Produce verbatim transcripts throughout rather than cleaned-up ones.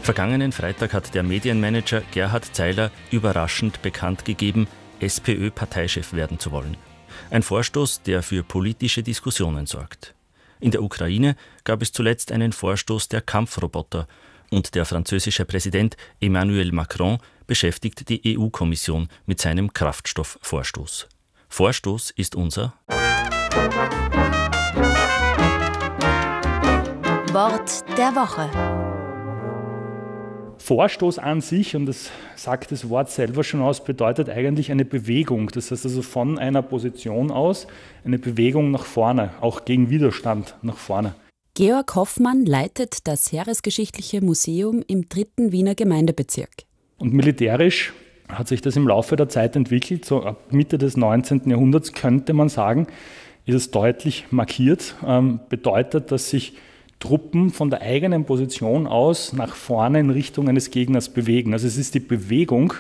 Vergangenen Freitag hat der Medienmanager Gerhard Zeiler überraschend bekannt gegeben, SPÖ-Parteichef werden zu wollen. Ein Vorstoß, der für politische Diskussionen sorgt. In der Ukraine gab es zuletzt einen Vorstoß der Kampfroboter und der französische Präsident Emmanuel Macron beschäftigt die E U-Kommission mit seinem Kraftstoffvorstoß. Vorstoß ist unser Wort der Woche. Vorstoß an sich, und das sagt das Wort selber schon aus, bedeutet eigentlich eine Bewegung. Das heißt also von einer Position aus eine Bewegung nach vorne, auch gegen Widerstand nach vorne. Georg Hoffmann leitet das Heeresgeschichtliche Museum im dritten Wiener Gemeindebezirk. Und militärisch hat sich das im Laufe der Zeit entwickelt. So ab Mitte des neunzehnten Jahrhunderts könnte man sagen, ist es deutlich markiert. Ähm, bedeutet, dass sich Truppen von der eigenen Position aus nach vorne in Richtung eines Gegners bewegen. Also es ist die Bewegung,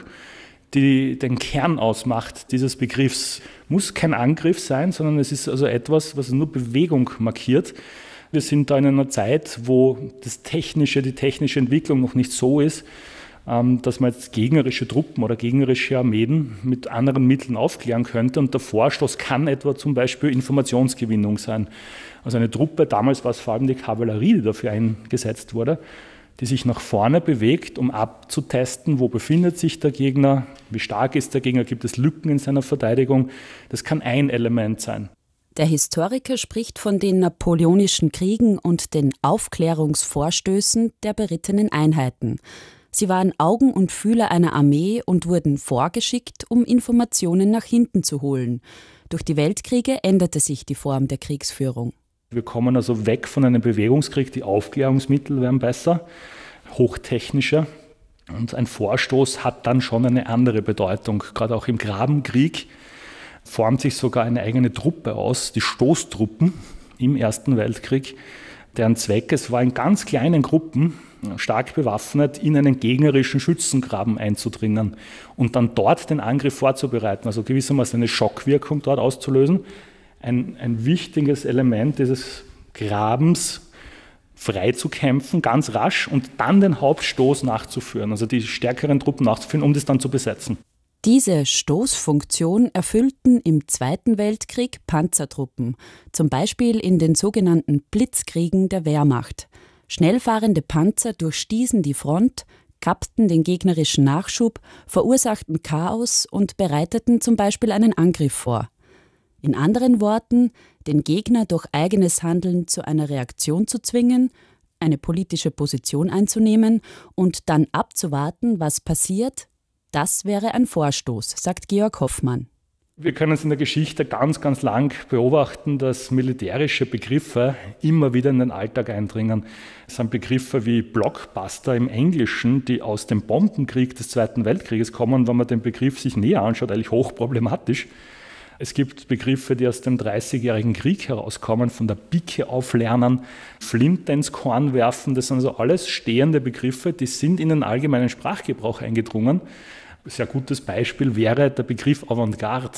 die den Kern ausmacht dieses Begriffs. Muss kein Angriff sein, sondern es ist also etwas, was nur Bewegung markiert. Wir sind da in einer Zeit, wo das Technische, die technische Entwicklung noch nicht so ist, dass man jetzt gegnerische Truppen oder gegnerische Armeen mit anderen Mitteln aufklären könnte. Und der Vorstoß kann etwa zum Beispiel Informationsgewinnung sein. Also eine Truppe, damals war es vor allem die Kavallerie, die dafür eingesetzt wurde, die sich nach vorne bewegt, um abzutesten, wo befindet sich der Gegner, wie stark ist der Gegner, gibt es Lücken in seiner Verteidigung. Das kann ein Element sein. Der Historiker spricht von den napoleonischen Kriegen und den Aufklärungsvorstößen der berittenen Einheiten. Sie waren Augen und Fühler einer Armee und wurden vorgeschickt, um Informationen nach hinten zu holen. Durch die Weltkriege änderte sich die Form der Kriegsführung. Wir kommen also weg von einem Bewegungskrieg, die Aufklärungsmittel werden besser, hochtechnischer. Und ein Vorstoß hat dann schon eine andere Bedeutung. Gerade auch im Grabenkrieg formt sich sogar eine eigene Truppe aus, die Stoßtruppen im Ersten Weltkrieg, deren Zweck es war, in ganz kleinen Gruppen, stark bewaffnet, in einen gegnerischen Schützengraben einzudringen und dann dort den Angriff vorzubereiten, also gewissermaßen eine Schockwirkung dort auszulösen. Ein, ein wichtiges Element dieses Grabens, frei zu kämpfen, ganz rasch und dann den Hauptstoß nachzuführen, also die stärkeren Truppen nachzuführen, um das dann zu besetzen. Diese Stoßfunktion erfüllten im Zweiten Weltkrieg Panzertruppen, zum Beispiel in den sogenannten Blitzkriegen der Wehrmacht. Schnellfahrende Panzer durchstießen die Front, kappten den gegnerischen Nachschub, verursachten Chaos und bereiteten zum Beispiel einen Angriff vor. In anderen Worten, den Gegner durch eigenes Handeln zu einer Reaktion zu zwingen, eine politische Position einzunehmen und dann abzuwarten, was passiert, das wäre ein Vorstoß, sagt Georg Hoffmann. Wir können es in der Geschichte ganz, ganz lang beobachten, dass militärische Begriffe immer wieder in den Alltag eindringen. Es sind Begriffe wie Blockbuster im Englischen, die aus dem Bombenkrieg des Zweiten Weltkrieges kommen, wenn man den Begriff sich näher anschaut, eigentlich hochproblematisch. Es gibt Begriffe, die aus dem Dreißigjährigen Krieg herauskommen, von der Pike auflernen, Flinte ins Korn werfen. Das sind also alles stehende Begriffe, die sind in den allgemeinen Sprachgebrauch eingedrungen. Ein sehr gutes Beispiel wäre der Begriff Avantgarde.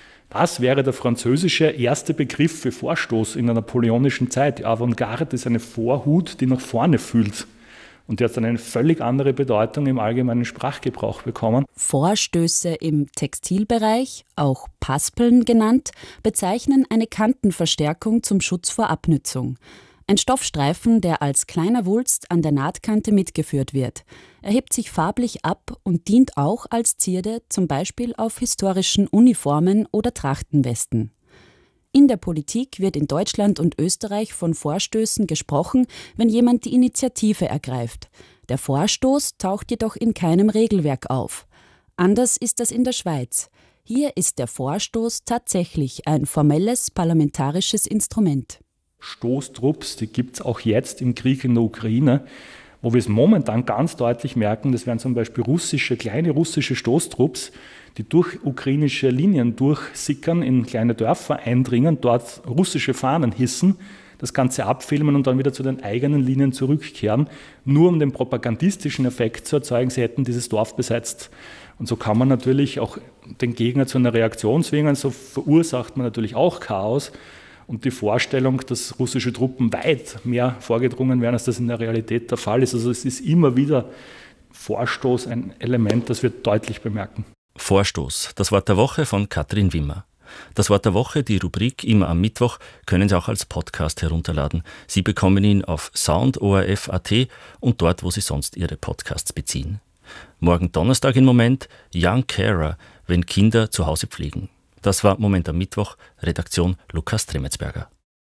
Das wäre der französische erste Begriff für Vorstoß in der napoleonischen Zeit. Die Avantgarde ist eine Vorhut, die nach vorne fühlt. Und die hat dann eine völlig andere Bedeutung im allgemeinen Sprachgebrauch bekommen. Vorstöße im Textilbereich, auch Paspeln genannt, bezeichnen eine Kantenverstärkung zum Schutz vor Abnützung. Ein Stoffstreifen, der als kleiner Wulst an der Nahtkante mitgeführt wird. Er hebt sich farblich ab und dient auch als Zierde, zum Beispiel auf historischen Uniformen oder Trachtenwesten. In der Politik wird in Deutschland und Österreich von Vorstößen gesprochen, wenn jemand die Initiative ergreift. Der Vorstoß taucht jedoch in keinem Regelwerk auf. Anders ist das in der Schweiz. Hier ist der Vorstoß tatsächlich ein formelles parlamentarisches Instrument. Stoßtrupps, die gibt es auch jetzt im Krieg in der Ukraine, wo wir es momentan ganz deutlich merken, das wären zum Beispiel russische, kleine russische Stoßtrupps, die durch ukrainische Linien durchsickern, in kleine Dörfer eindringen, dort russische Fahnen hissen, das Ganze abfilmen und dann wieder zu den eigenen Linien zurückkehren, nur um den propagandistischen Effekt zu erzeugen, sie hätten dieses Dorf besetzt. Und so kann man natürlich auch den Gegner zu einer Reaktion zwingen, so verursacht man natürlich auch Chaos. Und die Vorstellung, dass russische Truppen weit mehr vorgedrungen wären, als das in der Realität der Fall ist. Also es ist immer wieder Vorstoß ein Element, das wir deutlich bemerken. Vorstoß, das Wort der Woche von Katrin Wimmer. Das Wort der Woche, die Rubrik immer am Mittwoch, können Sie auch als Podcast herunterladen. Sie bekommen ihn auf sound O R F Punkt A T und dort, wo Sie sonst Ihre Podcasts beziehen. Morgen Donnerstag im Moment Young Carer, wenn Kinder zu Hause pflegen. Das war Moment am Mittwoch, Redaktion Lukas Tremetsberger.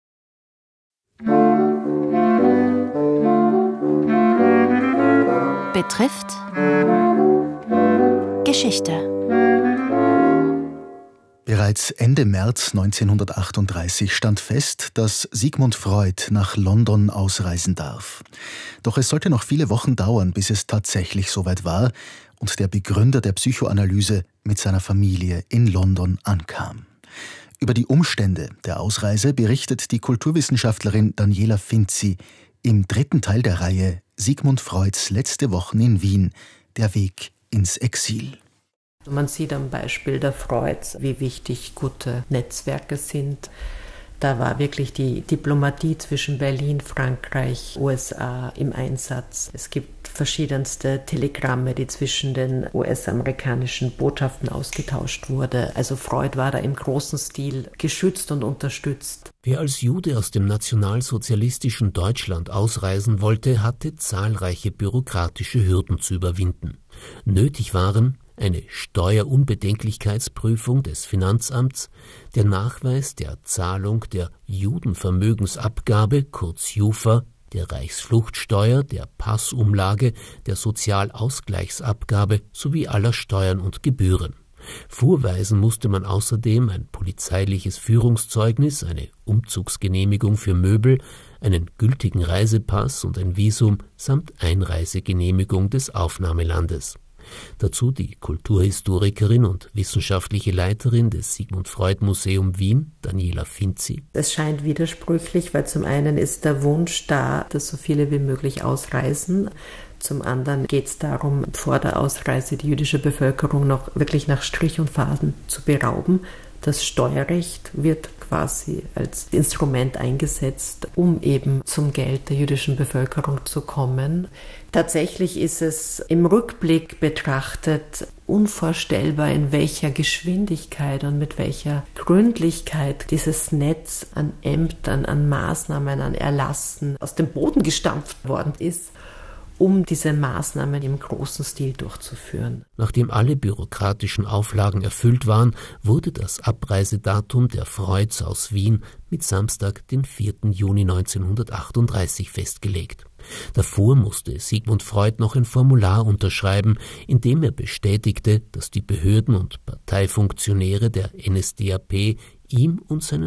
Betrifft Geschichte. Bereits Ende März neunzehnhundertachtunddreißig stand fest, dass Sigmund Freud nach London ausreisen darf. Doch es sollte noch viele Wochen dauern, bis es tatsächlich soweit war und der Begründer der Psychoanalyse mit seiner Familie in London ankam. Über die Umstände der Ausreise berichtet die Kulturwissenschaftlerin Daniela Finzi im dritten Teil der Reihe Sigmund Freuds letzte Wochen in Wien, der Weg ins Exil. Man sieht am Beispiel der Freuds, wie wichtig gute Netzwerke sind. Da war wirklich die Diplomatie zwischen Berlin, Frankreich, U S A im Einsatz. Es gibt verschiedenste Telegramme, die zwischen den U S-amerikanischen Botschaften ausgetauscht wurden. Also Freud war da im großen Stil geschützt und unterstützt. Wer als Jude aus dem nationalsozialistischen Deutschland ausreisen wollte, hatte zahlreiche bürokratische Hürden zu überwinden. Nötig waren eine Steuerunbedenklichkeitsprüfung des Finanzamts, der Nachweis der Zahlung der Judenvermögensabgabe, kurz Jufa, der Reichsfluchtsteuer, der Passumlage, der Sozialausgleichsabgabe sowie aller Steuern und Gebühren. Vorweisen musste man außerdem ein polizeiliches Führungszeugnis, eine Umzugsgenehmigung für Möbel, einen gültigen Reisepass und ein Visum samt Einreisegenehmigung des Aufnahmelandes. Dazu die Kulturhistorikerin und wissenschaftliche Leiterin des Sigmund Freud Museum Wien, Daniela Finzi. Es scheint widersprüchlich, weil zum einen ist der Wunsch da, dass so viele wie möglich ausreisen. Zum anderen geht es darum, vor der Ausreise die jüdische Bevölkerung noch wirklich nach Strich und Faden zu berauben. Das Steuerrecht wird quasi als Instrument eingesetzt, um eben zum Geld der jüdischen Bevölkerung zu kommen. Tatsächlich ist es im Rückblick betrachtet unvorstellbar, in welcher Geschwindigkeit und mit welcher Gründlichkeit dieses Netz an Ämtern, an Maßnahmen, an Erlassen aus dem Boden gestampft worden ist, um diese Maßnahmen im großen Stil durchzuführen. Nachdem alle bürokratischen Auflagen erfüllt waren, wurde das Abreisedatum der Freuds aus Wien mit Samstag, den vierten Juni neunzehnhundertachtunddreißig festgelegt. Davor musste Sigmund Freud noch ein Formular unterschreiben, in dem er bestätigte, dass die Behörden und Parteifunktionäre der N S D A P ihm und seinen